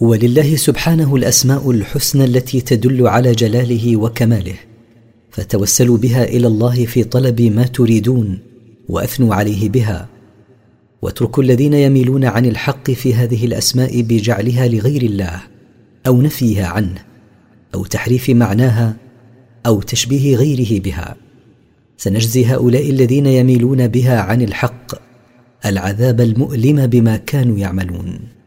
ولله سبحانه الأسماء الحسنى التي تدل على جلاله وكماله، فتوسلوا بها إلى الله في طلب ما تريدون وأثنوا عليه بها، واتركوا الذين يميلون عن الحق في هذه الأسماء بجعلها لغير الله أو نفيها عنه أو تحريف معناها أو تشبيه غيره بها. سنجزي هؤلاء الذين يميلون بها عن الحق العذاب المؤلم بما كانوا يعملون.